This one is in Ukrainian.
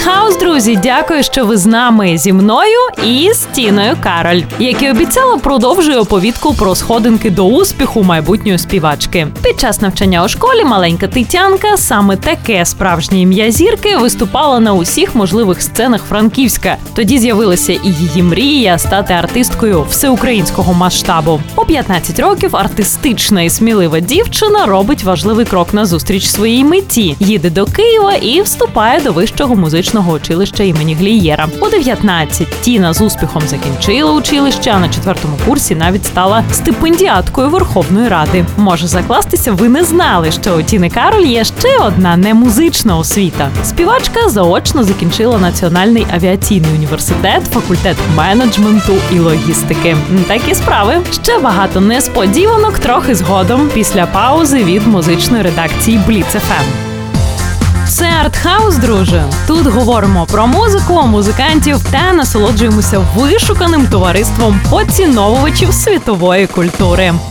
Артхаус, друзі, дякую, що ви з нами, зі мною і з Тіною Кароль. Як і обіцяла, продовжую оповідку про сходинки до успіху майбутньої співачки. Під час навчання у школі маленька Тетянка, саме таке справжнє ім'я зірки, виступала на усіх можливих сценах Франківська. Тоді з'явилася і її мрія стати артисткою всеукраїнського масштабу. У 15 років артистична і смілива дівчина робить важливий крок назустріч своїй меті. Їде до Києва і вступає до Вищого музичного училища імені Глієра. У 19 Тіна з успіхом закінчила училище, а на 4-му курсі навіть стала стипендіаткою Верховної Ради. Може закластися, ви не знали, що у Тіни Кароль є ще одна немузична освіта. Співачка заочно закінчила Національний авіаційний університет, факультет менеджменту і логістики. Такі справи. Ще багато несподіванок трохи згодом, після паузи від музичної редакції Бліц ФМ. Це Артхаус, друже. Тут говоримо про музику, музикантів та насолоджуємося вишуканим товариством поціновувачів світової культури.